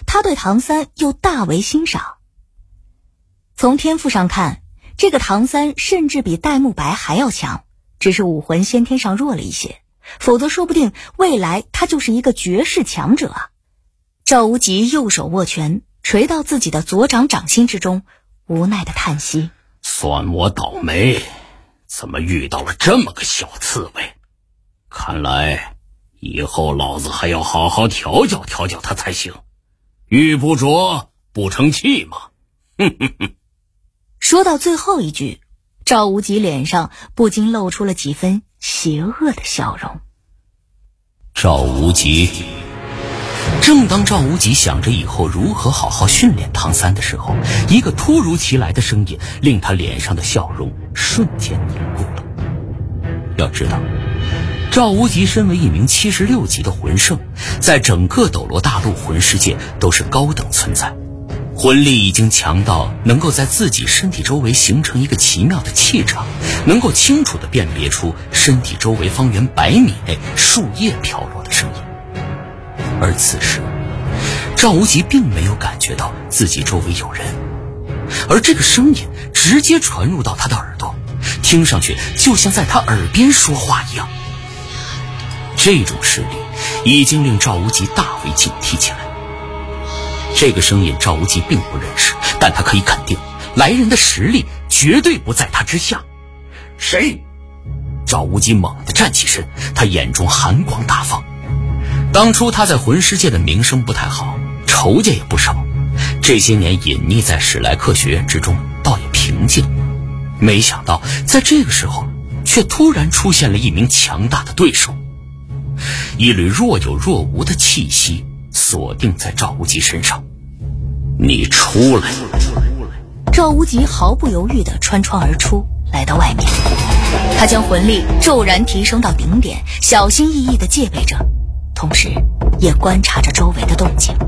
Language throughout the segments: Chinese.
他对唐三又大为欣赏。从天赋上看，这个唐三甚至比戴沐白还要强，只是武魂先天上弱了一些，否则说不定未来他就是一个绝世强者啊。赵无极右手握拳，垂到自己的左掌掌心之中，无奈的叹息： 算我倒霉，怎么遇到了这么个小刺猬？看来以后老子还要好好调教调教他才行，玉不琢不成器嘛。哼哼哼。 说到最后一句，赵无极脸上不禁露出了几分邪恶的笑容。 赵无极。正当赵无极想着以后如何好好训练唐三的时候，一个突如其来的声音令他脸上的笑容瞬间凝固了。要知道，赵无极身为一名76级的魂圣，在整个斗罗大陆魂世界都是高等存在，魂力已经强到能够在自己身体周围形成一个奇妙的气场，能够清楚地辨别出身体周围方圆100米内树叶飘落的声音。而此时，赵无极并没有感觉到自己周围有人，而这个声音直接传入到他的耳朵，听上去就像在他耳边说话一样。这种实力已经令赵无极大为警惕起来。这个声音赵无极并不认识，但他可以肯定，来人的实力绝对不在他之下。谁？赵无极猛地站起身，他眼中寒光大放。当初他在魂世界的名声不太好，仇家也不少，这些年隐匿在史莱克学院之中，倒也平静。没想到在这个时候，却突然出现了一名强大的对手。一缕若有若无的气息锁定在赵无极身上。你出来！ 赵无极毫不犹豫地穿窗而出，来到外面。他将魂力骤然提升到顶点，小心翼翼地戒备着，同时也观察着周围的动静。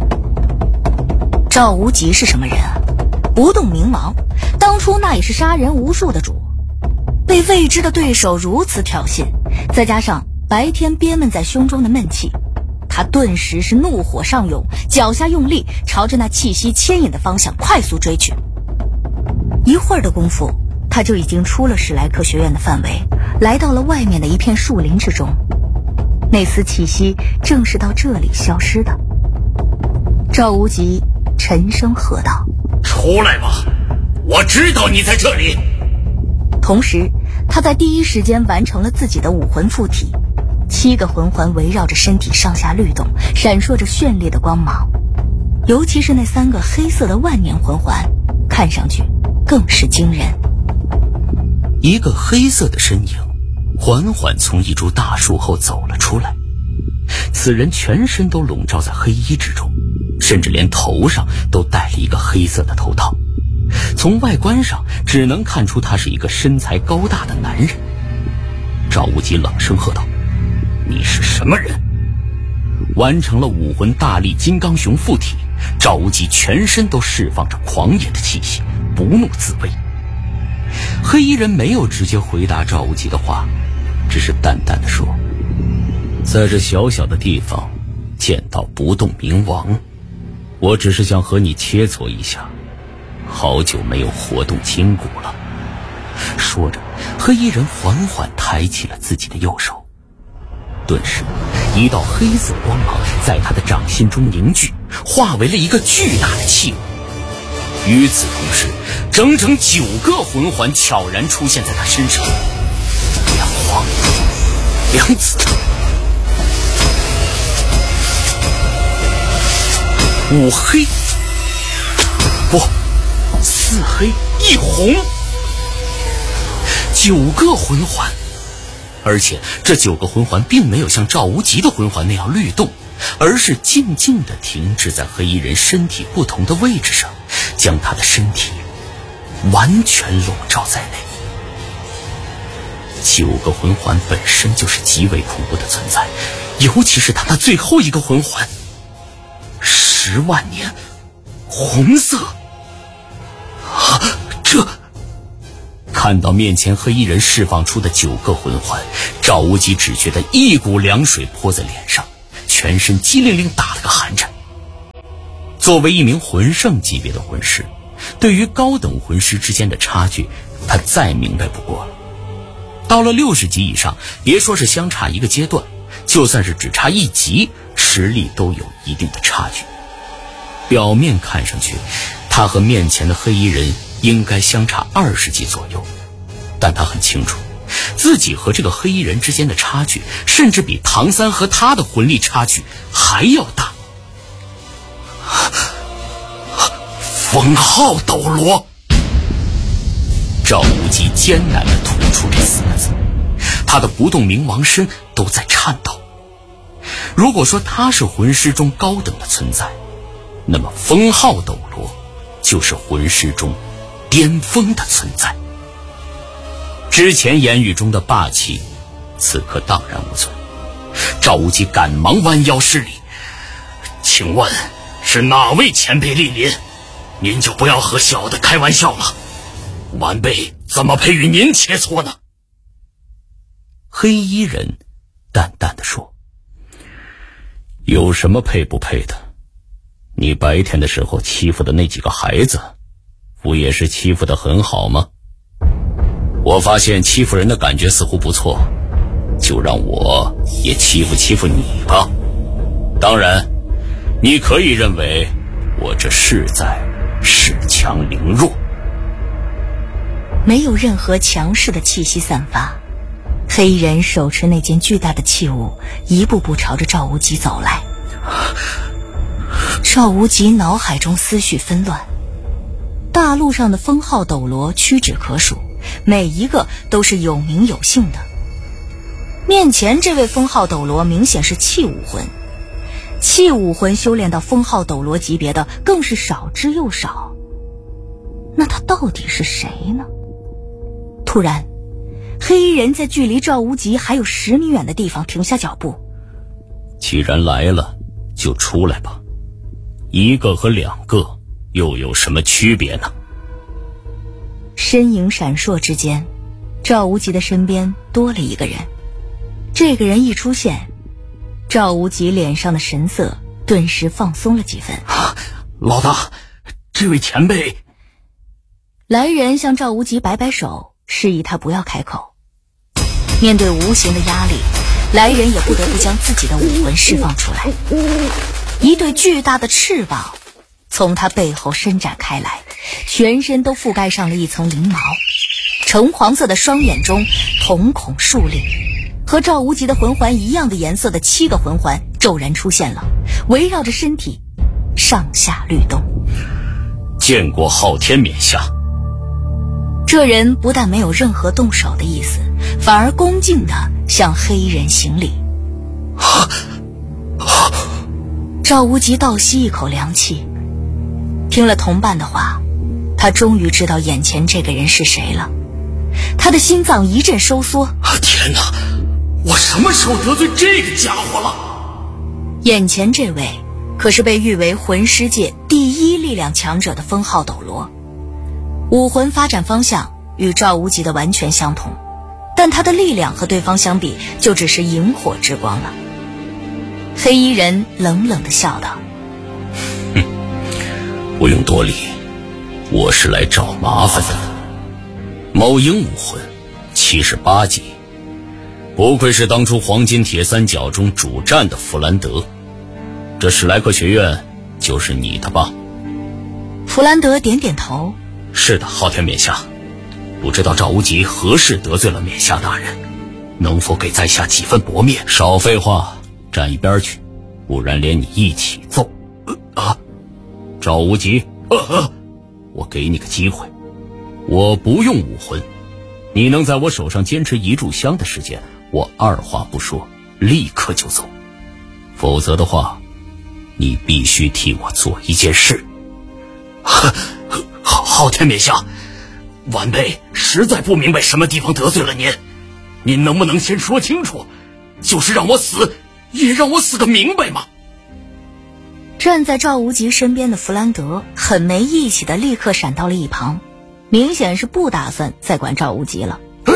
赵无极是什么人啊？不动明王，当初那也是杀人无数的主，被未知的对手如此挑衅，再加上白天憋闷在胸中的闷气，他顿时是怒火上涌，脚下用力，朝着那气息牵引的方向快速追去。一会儿的功夫，他就已经出了史莱克学院的范围，来到了外面的一片树林之中。那丝气息正是到这里消失的。赵无极沉声喝道： 出来吧，我知道你在这里。 同时他在第一时间完成了自己的武魂附体，7个魂环围绕着身体上下律动，闪烁着绚丽的光芒，尤其是那3个黑色的万年魂环，看上去更是惊人。 一个黑色的身影缓缓从一株大树后走了出来，此人全身都笼罩在黑衣之中，甚至连头上都戴了一个黑色的头套，从外观上只能看出他是一个身材高大的男人。赵无极冷声喝道：你是什么人？完成了武魂大力金刚熊附体，赵无极全身都释放着狂野的气息，不怒自威。黑衣人没有直接回答赵无极的话，只是淡淡的说：在这小小的地方见到不动明王，我只是想和你切磋一下，好久没有活动筋骨了。说着，黑衣人缓缓抬起了自己的右手，顿时一道黑色光芒在他的掌心中凝聚，化为了一个巨大的器物。与此同时，整整9个魂环悄然出现在他身上，2黄2紫5黑，不，4黑1红，9个魂环。而且这9个魂环并没有像赵无极的魂环那样律动，而是静静地停滞在黑衣人身体不同的位置上，将他的身体完全笼罩在内。9个魂环本身就是极为恐怖的存在，尤其是他那最后一个魂环10万年红色啊！看到面前黑衣人释放出的9个魂环，赵无极只觉得一股凉水泼在脸上，全身激灵灵打了个寒颤。 作为一名魂圣级别的魂师，对于高等魂师之间的差距，他再明白不过了。到了60级以上，别说是相差一个阶段，就算是只差1级，实力都有一定的差距。表面看上去，他和面前的黑衣人应该相差20级左右，但他很清楚，自己和这个黑衣人之间的差距，甚至比唐三和他的魂力差距还要大。 封号斗罗。 赵无极艰难地吐出这4个字，他的不动明王身都在颤抖。如果说他是魂师中高等的存在，那么封号斗罗就是魂师中巅峰的存在。之前言语中的霸气，此刻荡然无存。赵无极赶忙弯腰施礼：“ 请问是哪位前辈莅临？您就不要和小的开玩笑了，晚辈怎么配与您切磋呢？” 黑衣人淡淡地说：“有什么配不配的？你白天的时候欺负的那几个孩子，不也是欺负得很好吗？我发现欺负人的感觉似乎不错，就让我也欺负欺负你吧。当然，你可以认为我这是在恃强凌弱。” 没有任何强势的气息散发，黑衣人手持那件巨大的器物，一步步朝着赵无极走来。赵无极脑海中思绪纷乱，大陆上的封号斗罗屈指可数，每一个都是有名有姓的。面前这位封号斗罗明显是气武魂，气武魂修炼到封号斗罗级别的更是少之又少。那他到底是谁呢？突然，黑衣人在距离赵无极还有10米远的地方停下脚步。 既然来了，就出来吧。1个和2个又有什么区别呢？ 身影闪烁之间，赵无极的身边多了一个人。这个人一出现，赵无极脸上的神色顿时放松了几分。 老大，这位前辈。 来人向赵无极摆摆手，示意他不要开口。面对无形的压力，来人也不得不将自己的武魂释放出来。一对巨大的翅膀从他背后伸展开来，全身都覆盖上了一层鳞毛。橙黄色的双眼中瞳孔竖立，和赵无极的魂环一样的颜色的7个魂环骤然出现了，围绕着身体上下律动。 见过昊天冕下。 这人不但没有任何动手的意思，反而恭敬地向黑衣人行礼。赵无极倒吸一口凉气，听了同伴的话，他终于知道眼前这个人是谁了。他的心脏一阵收缩。 天哪，我什么时候得罪这个家伙了？ 眼前这位可是被誉为魂师界第1力量强者的封号斗罗，武魂发展方向与赵无极的完全相同，但他的力量和对方相比就只是萤火之光了。黑衣人冷冷地笑道： 不用多礼，我是来找麻烦的。某萤武魂78级，不愧是当初黄金铁三角中主战的弗兰德。这史莱克学院就是你的吧？ 弗兰德点点头。 是的，昊天冕下，不知道赵无极何事得罪了冕下大人，能否给在下几分薄面？少废话，站一边去，不然连你一起揍。赵无极，我给你个机会，我不用武魂，你能在我手上坚持1炷香的时间，我二话不说立刻就走，否则的话，你必须替我做一件事。 昊天冕下，晚辈实在不明白什么地方得罪了您，您能不能先说清楚，就是让我死也让我死个明白吗？ 站在赵无极身边的弗兰德很没义气的立刻闪到了一旁，明显是不打算再管赵无极了。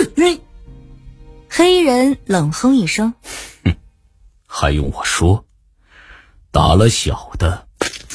黑衣人冷哼一声： 还用我说，打了小的